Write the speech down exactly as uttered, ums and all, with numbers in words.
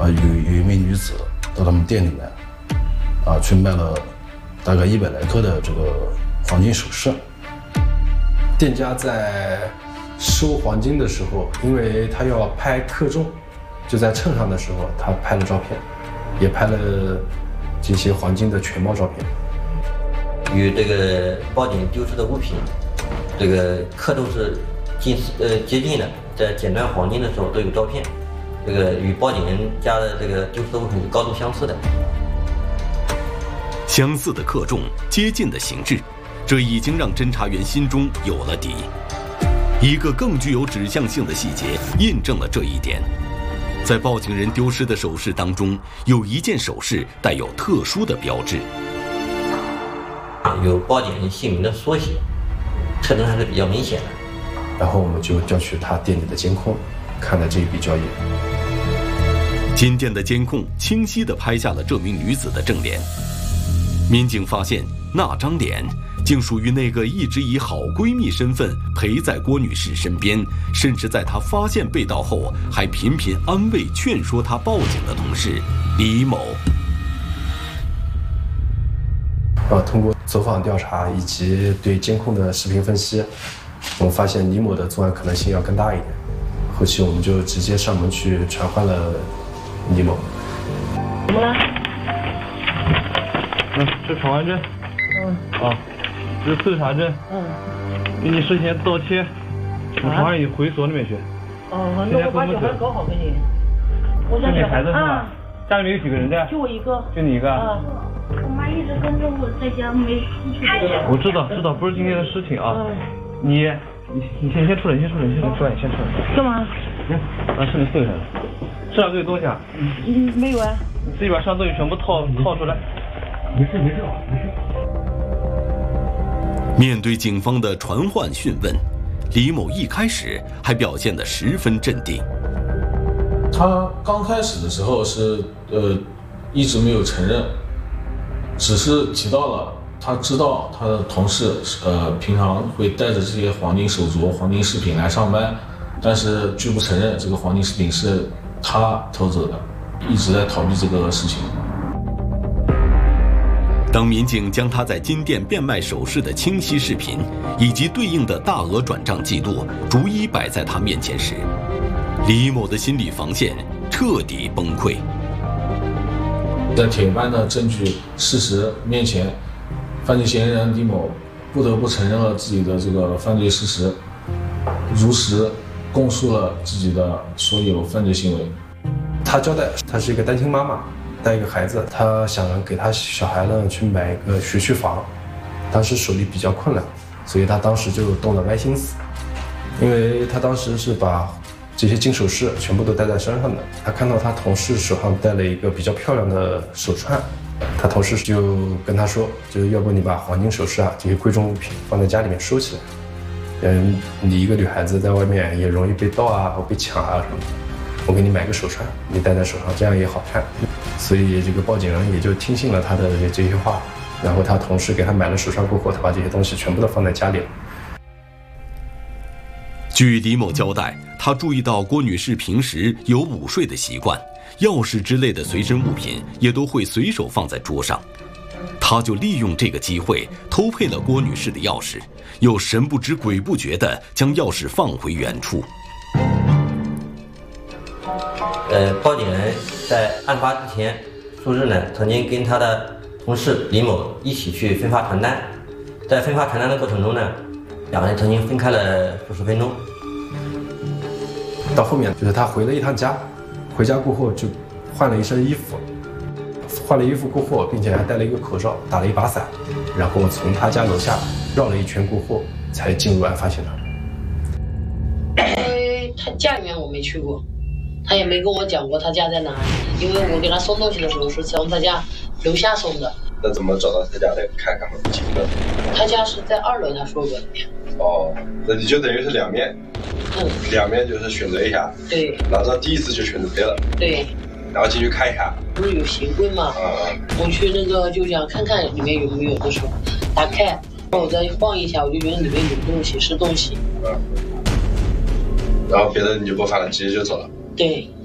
啊，有有一名女子到他们店里面啊去卖了大概一百来克的这个黄金首饰。店家在收黄金的时候，因为他要拍克重，就在秤上的时候，他拍了照片，也拍了这些黄金的全貌照片。 与这个报警丢失的物品，这个克重是近呃接近的，在检断黄金的时候都有照片，这个与报警人家的这个丢失的物品是高度相似的。 相似的克重，接近的形制，这已经让侦查员心中有了底。一个更具有指向性的细节印证了这一点。在报警人丢失的首饰当中，有一件首饰带有特殊的标志， 有报警人姓名的缩写，特征还是比较明显的。 然后我们就调取他店里的监控，看了这一笔交易。 金店的监控清晰地拍下了这名女子的正脸。民警发现，那张脸竟属于那个一直以好闺蜜身份陪在郭女士身边，甚至在她发现被盗后还频频安慰劝说她报警的同事李某。 啊，通过走访调查以及对监控的视频分析，我们发现李某的作案可能性要更大一点。后期我们就直接上门去传唤了李某。 怎么了？ 嗯，这传唤证。嗯。啊，这是搜查证。嗯。给你事先盗窃，我传唤你回所里面去。 哦，那我把小孩搞好给你。我家小孩子是吧？家里面有几个人的？ 就我一个。 就你一个。 啊。 我妈一直跟着我在家没出去。 我知道，知道，不是今天的事情啊。嗯。你，你，你先先出来，你先出来，你先出来，你先出来。 干嘛？ 嗯，把视频搜一下。身上都有东西啊？ 嗯，没有啊。 你自己把身上东西全部套套出来。没事没事没事。 面对警方的传唤讯问，李某一开始还表现得十分镇定。 他刚开始的时候是呃一直没有承认，只是提到了他知道他的同事呃平常会带着这些黄金手镯、黄金饰品来上班，但是拒不承认这个黄金饰品是他偷走的，一直在逃避这个事情。 当民警将他在金店变卖首饰的清晰视频以及对应的大额转账记录逐一摆在他面前时，李某的心理防线彻底崩溃。 在铁般的证据事实面前，犯罪嫌疑人李某不得不承认了自己的这个犯罪事实，如实供述了自己的所有犯罪行为。 他交代，他是一个单亲妈妈，带一个孩子，他想给他小孩呢去买一个学区房，当时手里比较困难，所以他当时就动了歪心思，因为他当时是把这些金首饰全部都戴在身上的。他看到他同事手上戴了一个比较漂亮的手串，他同事就跟他说，就是要不你把黄金首饰啊这些贵重物品放在家里面收起来，嗯，你一个女孩子在外面也容易被盗啊或被抢啊什么的，我给你买个手串，你戴在手上，这样也好看。所以这个报警人也就听信了他的这些话，然后他同事给他买了手串过后，他把这些东西全部都放在家里了。 据李某交代，他注意到郭女士平时有午睡的习惯，钥匙之类的随身物品也都会随手放在桌上，他就利用这个机会偷配了郭女士的钥匙，又神不知鬼不觉地将钥匙放回原处。 呃，报警人在案发之前数日呢，曾经跟他的同事李某一起去分发传单，在分发传单的过程中呢，两个人曾经分开了数十分钟。 到后面就是他回了一趟家，回家过后就换了一身衣服，换了衣服过后，并且还戴了一个口罩，打了一把伞，然后从他家楼下绕了一圈过后，才进入案发现场。 因为他家里面我没去过，他也没跟我讲过他家在哪里，因为我给他送东西的时候是从他家楼下送的。 那怎么找到他家的？看看几个？ 他家是在二楼，他说过的。 哦，那你就等于是两面， 嗯， 两面就是选择一下。 对。 然后第一次就选择对了。 对。 然后进去看一下。 不是有鞋柜吗？ 啊、嗯。 我去那个就想看看里面有没有的时候，打开，我再晃一下，我就觉得里面有东西，是东西。 嗯。然后别的你就不翻了，直接就走了。 对。